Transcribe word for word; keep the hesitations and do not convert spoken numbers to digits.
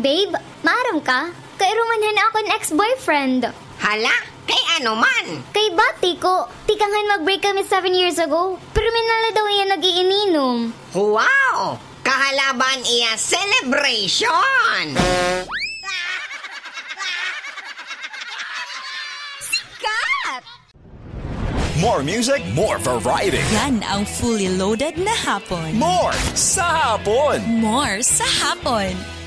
Babe, maaram ka? Kay rumanhan na akong ex-boyfriend. Hala, kay ano man? Kay bati ko, tikangan mag-break kami seven years ago. Pero minala daw iya nag-iininom. Wow! Kahalaban iya celebration! Sikat! More music, more variety. Yan ang fully loaded na hapon. More sa hapon. More sa hapon.